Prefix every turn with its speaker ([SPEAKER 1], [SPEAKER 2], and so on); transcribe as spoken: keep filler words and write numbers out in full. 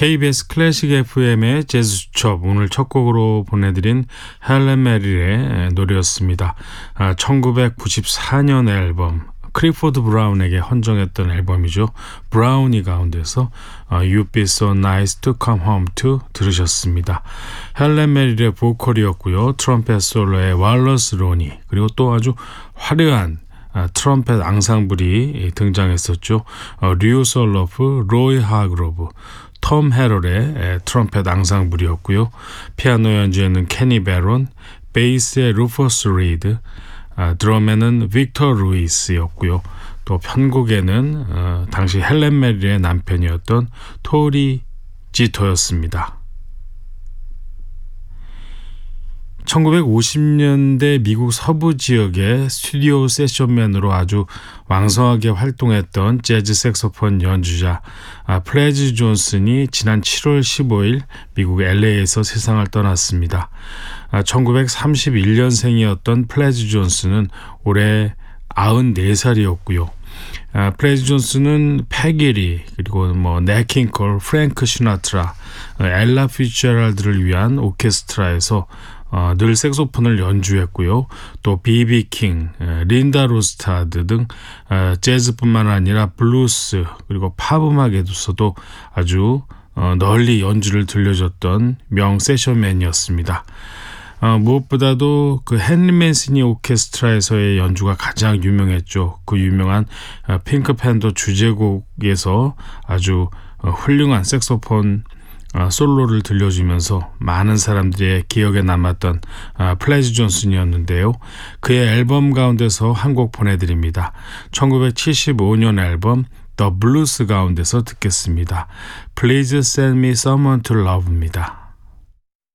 [SPEAKER 1] 케이비에스 클래식 에프엠의 재즈 수첩, 오늘 첫 곡으로 보내드린 헬렌 메릴의 노래였습니다. 아, 천구백구십사 년의 앨범, 크리포드 브라운에게 헌정했던 앨범이죠. 브라우니 가운데서 You'd be so nice to come home to 들으셨습니다. 헬렌 메릴의 보컬이었고요. 트럼펫 솔로의 왈러스 로니, 그리고 또 아주 화려한 아, 트럼펫 앙상블이 등장했었죠. 어, 류 솔로프, 로이 하그로브, 톰 헤럴의 트럼펫 앙상블이었고요. 피아노 연주에는 케니 베론, 베이스의 루퍼스 리드, 아, 드럼에는 빅터 루이스였고요. 또 편곡에는 어, 당시 헬렌 메릴의 남편이었던 토리 지토였습니다. 천구백오십 년대 미국 서부 지역의 스튜디오 세션맨으로 아주 왕성하게 활동했던 재즈 색소폰 연주자 아, 플래지 존슨이 지난 칠월 십오일 미국 엘에이에서 세상을 떠났습니다. 아, 천구백삼십일 년생이었던 플래지 존슨은 올해 아흔네 살이었고요. 아, 플래지 존슨은 패기리, 그리고 뭐 네킹콜, 프랭크 시나트라, 엘라 피츠제럴드를 위한 오케스트라에서 어, 늘 색소폰을 연주했고요. 또 비비 킹, 린다 로스타드 등 어, 재즈뿐만 아니라 블루스, 그리고 팝 음악에서도 아주 어, 널리 연주를 들려줬던 명 세션맨이었습니다. 어, 무엇보다도 그 헨리 맨시니 오케스트라에서의 연주가 가장 유명했죠. 그 유명한 어, 핑크팬더 주제곡에서 아주 어, 훌륭한 색소폰 어, 솔로를 들려주면서 많은 사람들의 기억에 남았던 어, 플래지 존슨이었는데요. 그의 앨범 가운데서 한 곡 보내드립니다. 천구백칠십오 년 앨범 The Blues 가운데서 듣겠습니다. Please Send Me Someone to Love입니다.